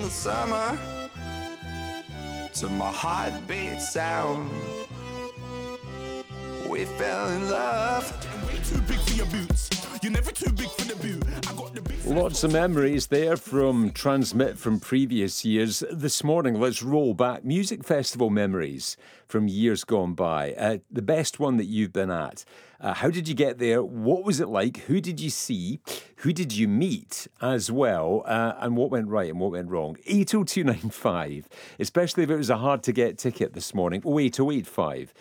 summer to my heartbeat sound. We fell in love. Way too big for your boots. You're never too big for the boot. I got the big. Lots of memories there from Transmit from previous years. This morning, let's roll back music festival memories from years gone by. The best one that you've been at. How did you get there? What was it like? Who did you see? Who did you meet as well? And what went right and what went wrong? 80295, especially if it was a hard-to-get ticket this morning. 08085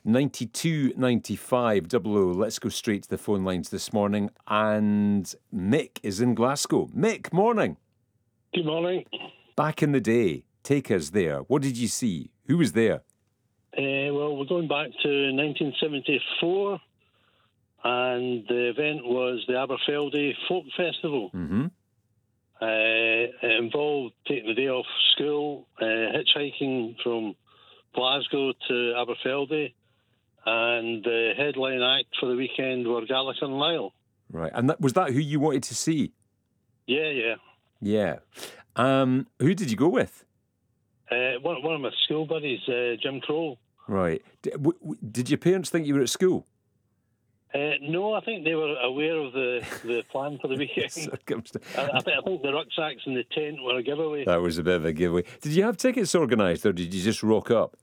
9295 00. Let's go straight to the phone lines this morning. And Mick is in Glasgow. Mick, morning. Good morning. Back in the day, take us there. What did you see? Who was there? Well, we're going back to 1974, and the event was the Aberfeldy Folk Festival. Mm-hmm. It involved taking the day off school, hitchhiking from Glasgow to Aberfeldy, and the headline act for the weekend were Gallagher and Lyle. Right, and was that who you wanted to see? Yeah. Yeah. Who did you go with? One of my school buddies, Jim Crow. Right. Did your parents think you were at school? No, I think they were aware of the plan for the weekend. I think the rucksacks and the tent were a giveaway. That was a bit of a giveaway. Did you have tickets organised, or did you just rock up?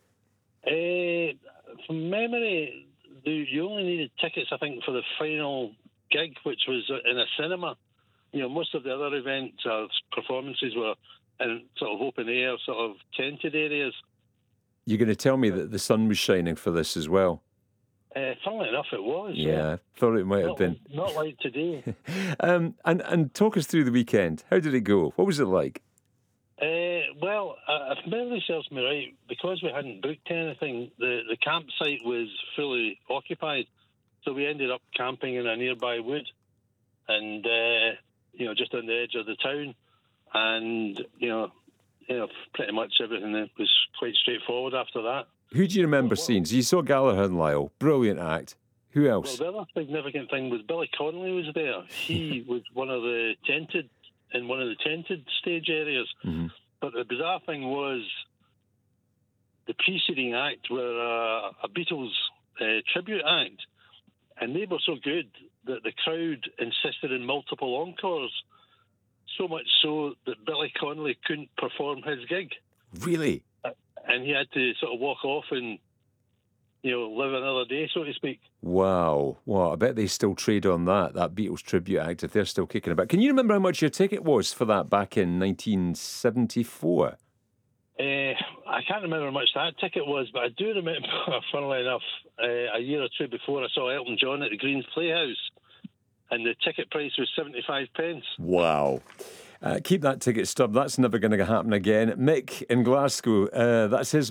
From memory, you only needed tickets, I think, for the final gig, which was in a cinema. You know, most of the other events or performances were in sort of open air, sort of tented areas. You're going to tell me that the sun was shining for this as well? Funnily enough, it was. Yeah, thought it might have been. Not like today. And talk us through the weekend. How did it go? What was it like? Well, if memory serves me right, because we hadn't booked anything, the campsite was fully occupied. So we ended up camping in a nearby wood and, just on the edge of the town. And, pretty much everything was quite straightforward after that. Who do you remember seeing? So you saw Gallagher and Lyle. Brilliant act. Who else? Well, the other significant thing was Billy Connolly was there. He was in one of the tented stage areas. Mm-hmm. But the bizarre thing was the preceding act were a Beatles tribute act. And they were so good that the crowd insisted on multiple encores. So much so that Billy Connolly couldn't perform his gig. Really? And he had to sort of walk off and, live another day, so to speak. Wow. I bet they still trade on that Beatles tribute act, if they're still kicking about. Can you remember how much your ticket was for that back in 1974? I can't remember how much that ticket was, but I do remember, funnily enough, a year or two before I saw Elton John at the Greens Playhouse, and the ticket price was 75 pence. Wow. Keep that ticket stub. That's never going to happen again. Mick in Glasgow, that's his